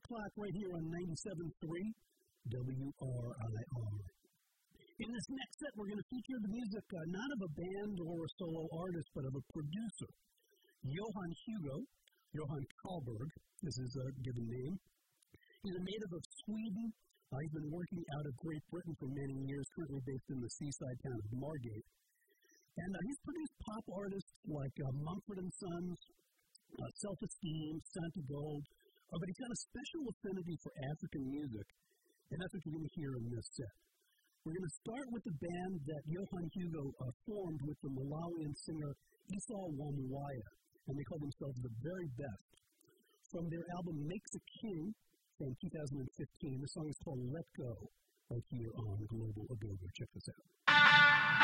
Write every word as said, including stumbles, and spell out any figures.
o'clock right here on ninety-seven point three W R I R. In this next set, we're going to feature the music uh, not of a band or a solo artist, but of a producer. Johan Hugo, Johan Karlberg, is his uh, given name. He's a native of Sweden. Uh, he's been working out of Great Britain for many years, currently based in the seaside town of Margate. And uh, he's produced pop artists like uh, Mumford and Sons, uh, Self-Esteem, Santa Gold, uh, but he's got a special affinity for African music, and that's what you're going to hear in this set. We're going to start with the band that Johan Hugo uh, formed with the Malawian singer Esau Wamwaya, and they call themselves the Very Best. From their album Makes a King from two thousand fifteen, the song is called Let Go, right here on Global A Go Go. Check this out.